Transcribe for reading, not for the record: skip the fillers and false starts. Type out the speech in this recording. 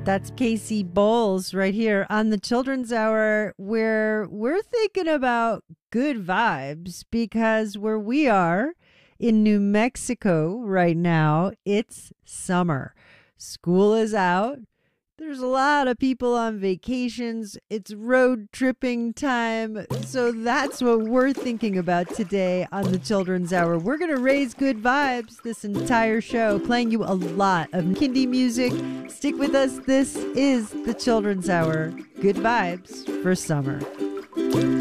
That's Casey Bowles right here on the Children's Hour, where we're thinking about good vibes because where we are in New Mexico right now, it's summer. School is out. There's a lot of people on vacations. It's road tripping time. So that's what we're thinking about today on the Children's Hour. We're going to raise good vibes this entire show, playing you a lot of Kindy music. Stick with us. This is the Children's Hour. Good vibes for summer.